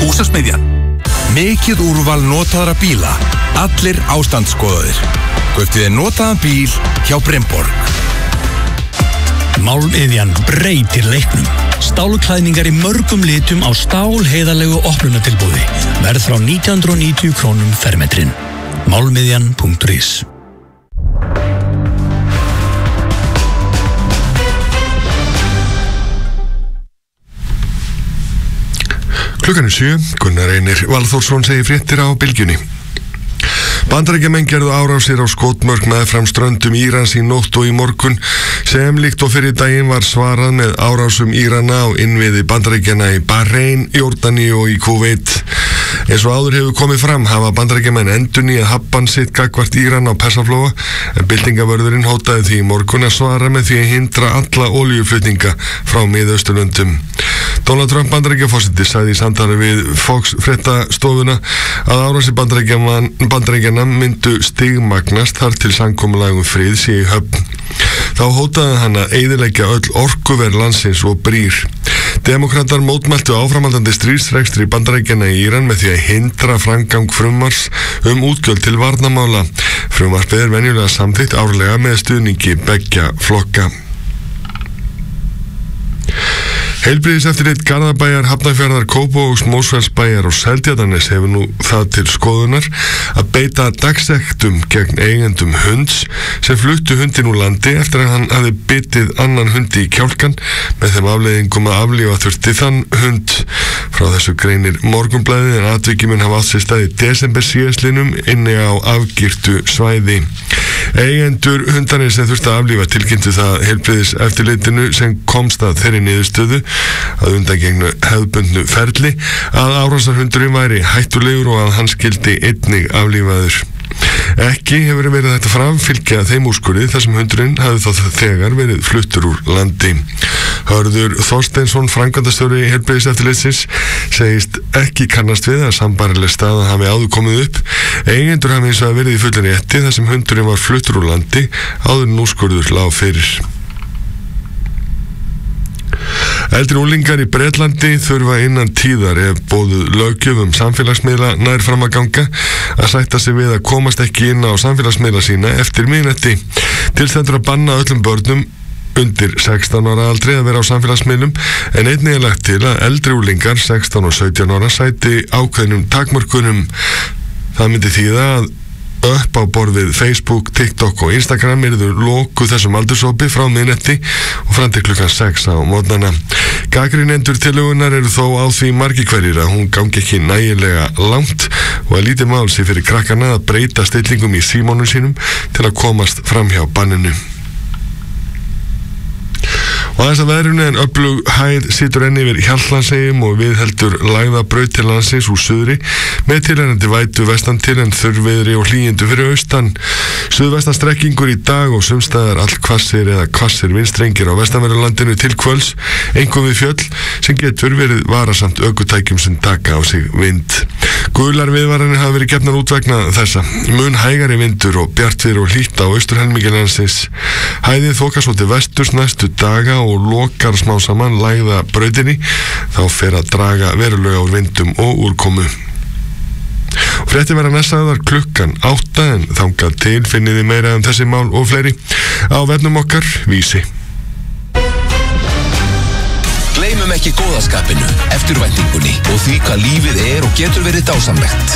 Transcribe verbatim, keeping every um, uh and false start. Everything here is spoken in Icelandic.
Húsasmiðjan. Mikið úrval notaðra bíla. Allir ástandsskoðaðir. Kauptu þér notaðan bíl hjá Bremborg. Málmiðjan breytir leiknum. Stálklæðningar í mörgum litum á stálheiðarlegu opnunatilboði. Verð frá nítján hundruð og níutíu krónum fermetrin. Málmiðjan punktur is. Klukkan er sjö, Gunnar Reynir Valþórsson segir fréttir á Bylgjunni. Bandaríkjamenn gerðu árásir á skotmörk meðfram ströndum Írans í nótt og í morgun sem líkt og fyrir daginn var svarað með árásum Írana á innviði Bandaríkjana í Bahrein, Jordani og í Kúveit. Eins og áður hefur komið fram hafa Bandaríkjamenn endurnýjað hafbann sitt gagnvart Íran á Persaflóa en byltingavörðurinn hótaði því í morgun að svara með því að hindra alla olíuflutninga frá Miðausturlöndum. Donald Trump Bandaríkjaforseti sagði í samtali við Fox fréttastofuna að árásir Bandaríkjanna myndu stigmagnast þar til samkomulagum frið sé í höfn. Þá hótaði hann að eyðileggja öll orkuver landsins og brýr. Demókratar mótmæltu áframhaldandi stríðsrekstri Bandaríkjanna í Íran með því að hindra framgang frumvarps um útgjöld til varnarmála. Frumvarpið er venjulega samþykkt árlega með stuðningi beggja flokka. Heilbrigðiseftirlit Garðabæjar, Hafnarfjarðar, Kópavogs, Mosfellsbæjar og Seltjarnarness hefur nú það til skoðunar að beita dagsektum gegn eigendum hunds sem fluttu hundin úr landi eftir að hann hafi bitið annan hundi í kjálkan með þeim afleiðingum að aflífa þurfti þann hund. Frá þessu greinir Morgunblaðið en atvikið mun hafa átt sér stað í desember síðastliðnum inni á afgirtu svæði. Eigendur hundarnir sem þurfti að aflífa tilkynntu það heilbrigðiseftirlitinu sem komst að þeirri niðurstöðu að undangengnu hefðbundnu ferli að árásarhundurinn væri hættulegur og að hann skyldi einnig aflífaður. Ekki hefur verið þetta framfylgja þeim úrskurði þar sem hundurinn hafði þá þegar verið fluttur úr landi. Hörður Þorsteinsson, framkvæmdastjóri heilbrigðiseftirlitsins, segist ekki kannast við að sambærileg staða hafi áður komið upp. Eigendur hafi eins og verið í fullri rétti þar sem hundurinn var fluttur úr landi áður en úrskurður lá fyrir. Eldri unglingar í Bretlandi þurfa innan tíðar ef boðuð löggjöf um samfélagsmiðla nær fram að ganga að sætta sig við að komast ekki inn á samfélagsmiðla sína eftir miðnætti. Til stendur að banna öllum börnum undir sextán ára aldri að vera á samfélagsmiðlum en einnig er lagt til að eldri unglingar sextán og sautján ára sæti ákveðnum takmörkunum. Það myndi þýða að upp á borð við Facebook, TikTok og Instagram yrðu lokuð þessum aldurshópi frá miðnætti og fram til klukkan sex á morgnana. Gagnrýnendur tillögunnar eru þó á því margir hverjir að hún gangi ekki nægilega langt og að lítið mál sé fyrir krakkana að breyta stillingum í símónum sínum til að komast fram hjá banninu. Og aðeins að veðrinu en öflug hæð situr enn yfir Hjaltlandseyjum og viðheldur lægða braut til landsins úr suðri með tilheyrinandi vætu vestan til en þurrviðri og hlýindu fyrir austan. Suðvestan strekkingur í dag og sumstaðar allhvassir eða hvassir vindstrengir á vestanverðurlandinu til kvölds, einkum við fjöll sem getur verið varasamt ökutækjum sem taka á sig vind. Gular viðvaranir hafa verið gefnar út vegna þessa. Mun hægari vindur og bjartviðri og hlýtt á austurhelmingi landsins. Hæðið þokast svo til vesturs næstu daga og lokar smá saman lægða brautinni, þá fer að draga verulega úr vindum og úrkomu. Fréttir verða næstaðar klukkan átta en þangað til finniði meira um þessi mál og fleiri á vefnum okkar Vísi. Gleymum ekki góðaskapinu, eftirvæntingunni og því hvað lífið er og getur verið dásamlegt.